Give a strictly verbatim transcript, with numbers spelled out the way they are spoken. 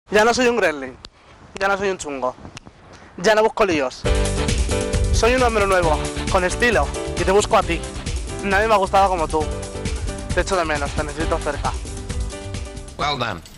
Ya no soy un gremlin, ya no soy un chungo, ya no busco líos. Soy un hombre nuevo, con estilo, y te busco a ti. Nadie me ha gustado como tú. Te echo de menos, te necesito cerca. Well done.